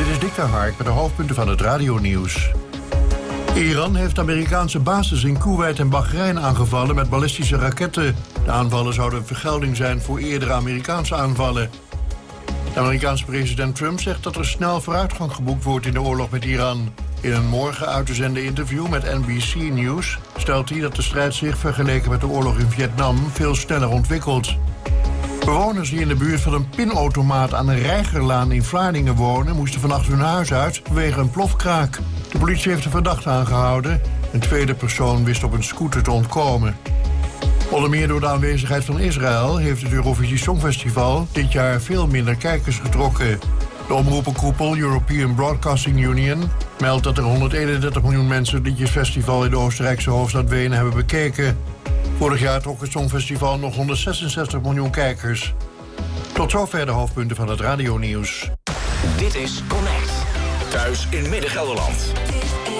Dit is Dick ter Hark met de hoofdpunten van het radionieuws. Iran heeft Amerikaanse bases in Koeweit en Bahrein aangevallen met ballistische raketten. De aanvallen zouden een vergelding zijn voor eerdere Amerikaanse aanvallen. De Amerikaanse president Trump zegt dat er snel vooruitgang geboekt wordt in de oorlog met Iran. In een morgen uit te zenden interview met NBC News stelt hij dat de strijd zich vergeleken met de oorlog in Vietnam veel sneller ontwikkelt. Bewoners die in de buurt van een pinautomaat aan de Reigerlaan in Vlaardingen wonen moesten vannacht hun huis uit vanwege een plofkraak. De politie heeft de verdachte aangehouden. Een tweede persoon wist op een scooter te ontkomen. Onder meer door de aanwezigheid van Israël heeft het Eurovisie Songfestival dit jaar veel minder kijkers getrokken. De omroepenkoepel European Broadcasting Union meldt dat er 131 miljoen mensen het liedjesfestival in de Oostenrijkse hoofdstad Wenen hebben bekeken. Vorig jaar trok het Songfestival nog 166 miljoen kijkers. Tot zover de hoofdpunten van het radionieuws. Dit is Connect. Thuis in Midden-Gelderland.